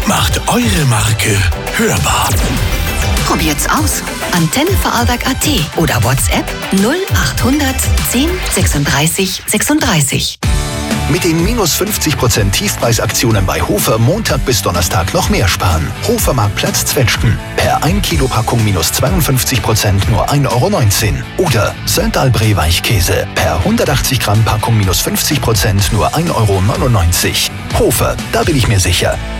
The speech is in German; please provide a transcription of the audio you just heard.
macht eure Marke hörbar. Probiert's aus. Antenne Vorarlberg.at oder WhatsApp 0800 10 36 36. Mit den minus 50% Tiefpreisaktionen bei Hofer Montag bis Donnerstag noch mehr sparen. Hofermarktplatz Zwetschgen. Per 1 Kilo Packung minus 52% nur 1,19 €. Oder Söndalbree Weichkäse. Per 180 Gramm Packung minus 50% nur 1,99 €. Hofer, da bin ich mir sicher.